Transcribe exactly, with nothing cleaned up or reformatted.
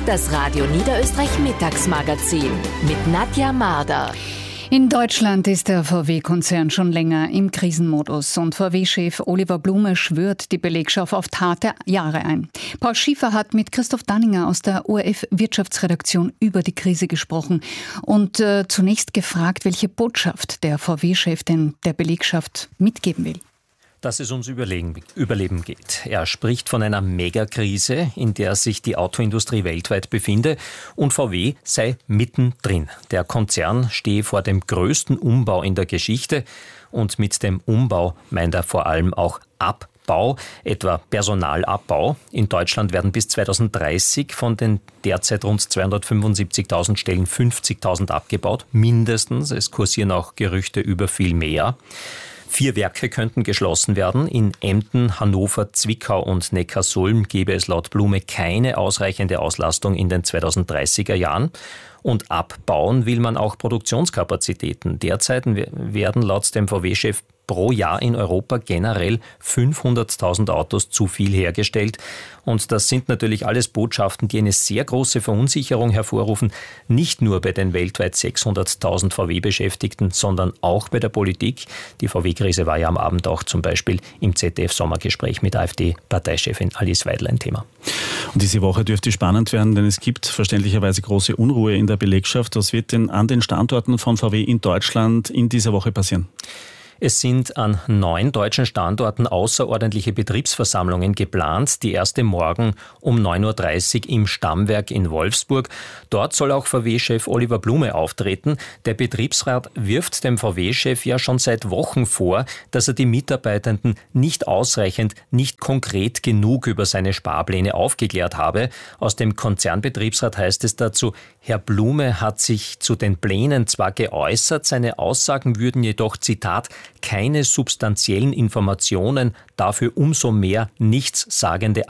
Das Radio Niederösterreich Mittagsmagazin mit Nadja Marder. In Deutschland ist der V W-Konzern schon länger im Krisenmodus und V W-Chef Oliver Blume schwört die Belegschaft auf harte Jahre ein. Paul Schiefer hat mit Christoph Danninger aus der O R F-Wirtschaftsredaktion über die Krise gesprochen und äh, zunächst gefragt, welche Botschaft der V W-Chef denn der Belegschaft mitgeben will. Dass es ums Überleben, Überleben geht. Er spricht von einer Megakrise, in der sich die Autoindustrie weltweit befinde und V W sei mittendrin. Der Konzern stehe vor dem größten Umbau in der Geschichte und mit dem Umbau meint er vor allem auch Abbau, etwa Personalabbau. In Deutschland werden bis zweitausenddreißig von den derzeit rund zweihundertfünfundsiebzigtausend Stellen fünfzigtausend abgebaut, mindestens. Es kursieren auch Gerüchte über viel mehr. Vier Werke könnten geschlossen werden. In Emden, Hannover, Zwickau und Neckarsulm gäbe es laut Blume keine ausreichende Auslastung in den zweitausenddreißiger Jahren. Und abbauen will man auch Produktionskapazitäten. Derzeit werden laut dem V W-Chef pro Jahr in Europa generell fünfhunderttausend Autos zu viel hergestellt. Und das sind natürlich alles Botschaften, die eine sehr große Verunsicherung hervorrufen. Nicht nur bei den weltweit sechshunderttausend V W-Beschäftigten, sondern auch bei der Politik. Die V W-Krise war ja am Abend auch zum Beispiel im Z D F-Sommergespräch mit AfD-Parteichefin Alice Weidel ein Thema. Und diese Woche dürfte spannend werden, denn es gibt verständlicherweise große Unruhe in der Belegschaft. Was wird denn an den Standorten von V W in Deutschland in dieser Woche passieren? Es sind an neun deutschen Standorten außerordentliche Betriebsversammlungen geplant. Die erste morgen um neun Uhr dreißig im Stammwerk in Wolfsburg. Dort soll auch V W-Chef Oliver Blume auftreten. Der Betriebsrat wirft dem V W-Chef ja schon seit Wochen vor, dass er die Mitarbeitenden nicht ausreichend, nicht konkret genug über seine Sparpläne aufgeklärt habe. Aus dem Konzernbetriebsrat heißt es dazu, Herr Blume hat sich zu den Plänen zwar geäußert, seine Aussagen würden jedoch, Zitat, keine substanziellen Informationen, dafür umso mehr nichtssagende